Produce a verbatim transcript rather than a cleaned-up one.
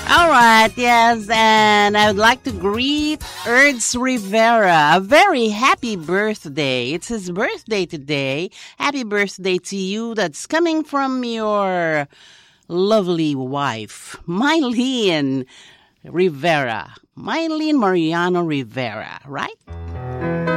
All right, yes, and I would like to greet Erds Rivera. A very happy birthday. It's his birthday today. Happy birthday to you. That's coming from your lovely wife, Mylene Rivera. Mylene Mariano Rivera, right?